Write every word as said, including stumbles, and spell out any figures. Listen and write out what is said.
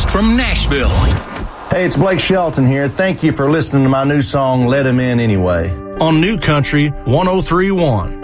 from Nashville. Hey, it's Blake Shelton here. Thank you for listening to my new song, Let Him In Anyway. On New Country one oh three point one.